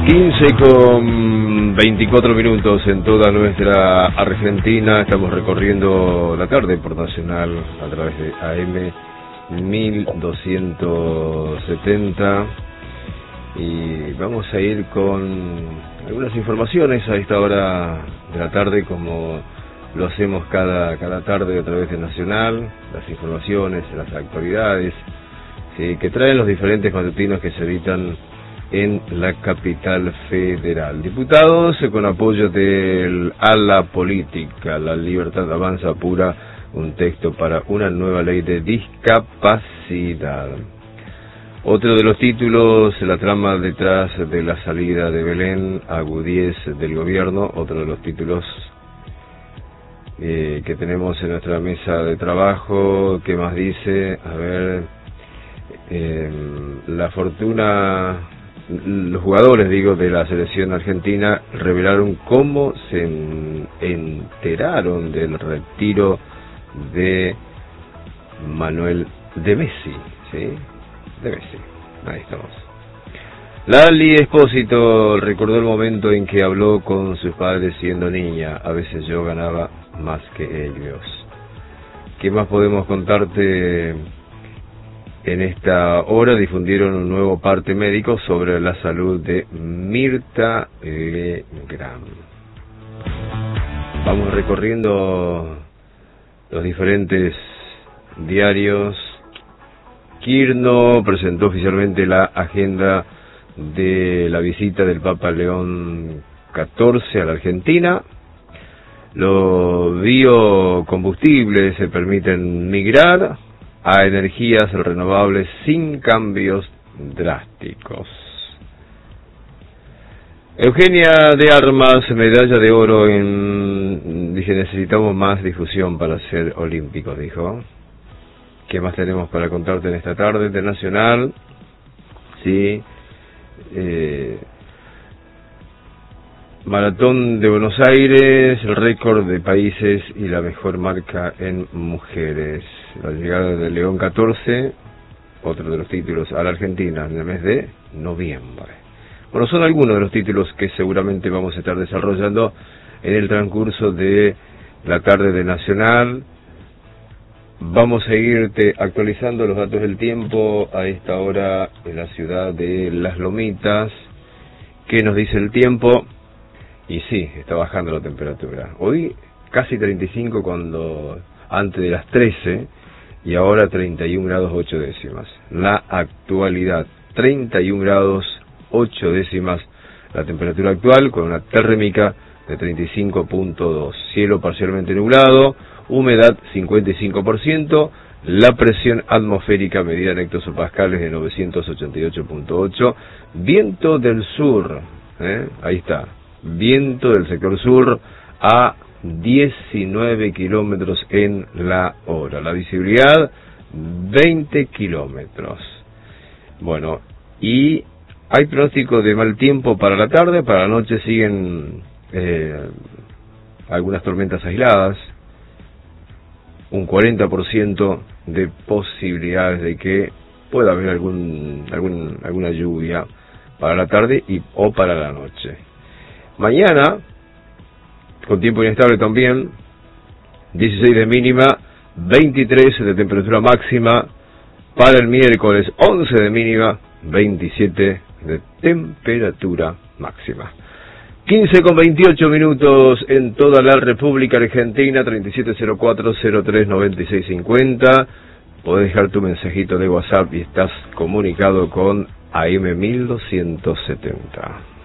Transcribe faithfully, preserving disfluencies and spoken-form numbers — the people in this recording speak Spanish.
quince con veinticuatro minutos en toda nuestra Argentina. Estamos recorriendo la tarde por Nacional a través de A M mil doscientos setenta y vamos a ir con algunas informaciones a esta hora de la tarde, como lo hacemos cada cada tarde a través de Nacional, las informaciones, las actualidades, ¿sí?, que traen los diferentes matutinos que se editan en la capital federal. Diputados con apoyo del ala política, La Libertad Avanza apura un texto para una nueva ley de discapacidad. Otro de los títulos, la trama detrás de la salida de Belén, agudez del gobierno. Otro de los títulos eh, que tenemos en nuestra mesa de trabajo. ¿Qué más dice? A ver, eh, la fortuna... Los jugadores, digo, de la selección argentina revelaron cómo se enteraron del retiro de Manuel de Messi, ¿sí? De Messi, ahí estamos. Lali Espósito recordó el momento en que habló con sus padres siendo niña. A veces yo ganaba más que ellos. ¿Qué más podemos contarte? En esta hora difundieron un nuevo parte médico sobre la salud de Mirta Legrand. Vamos recorriendo los diferentes diarios. Quirno presentó oficialmente la agenda de la visita del Papa León catorce a la Argentina. Los biocombustibles se permiten migrar a energías renovables sin cambios drásticos. Eugenia de Armas, medalla de oro en... Dice, necesitamos más difusión para ser olímpicos, dijo. ¿Qué más tenemos para contarte en esta tarde internacional? Sí. Eh... Maratón de Buenos Aires, el récord de países y la mejor marca en mujeres. La llegada del León catorce, otro de los títulos, a la Argentina en el mes de noviembre. Bueno, son algunos de los títulos que seguramente vamos a estar desarrollando en el transcurso de la tarde de Nacional. Vamos a irte actualizando los datos del tiempo a esta hora en la ciudad de Las Lomitas. ¿Qué nos dice el tiempo? Y sí, está bajando la temperatura. Hoy casi treinta y cinco cuando antes de las trece, y ahora treinta y un grados ocho décimas. La actualidad, treinta y un grados ocho décimas la temperatura actual, con una térmica de treinta y cinco punto dos. Cielo parcialmente nublado, humedad cincuenta y cinco por ciento, la presión atmosférica medida en hectopascales de novecientos ochenta y ocho punto ocho, viento del sur, ¿eh? Ahí está. Viento del sector sur a diecinueve kilómetros en la hora. La visibilidad, veinte kilómetros. Bueno, y hay pronóstico de mal tiempo para la tarde. Para la noche siguen eh, algunas tormentas aisladas. Un cuarenta por ciento de posibilidades de que pueda haber algún, algún alguna lluvia para la tarde y o para la noche. Mañana, con tiempo inestable también, dieciséis de mínima, veintitrés de temperatura máxima. Para el miércoles, once de mínima, veintisiete de temperatura máxima. quince con veintiocho minutos en toda la República Argentina, treinta y siete cero cuatro cero tres noventa y seis cincuenta. Podés dejar tu mensajito de WhatsApp y estás comunicado con A M mil doscientos setenta.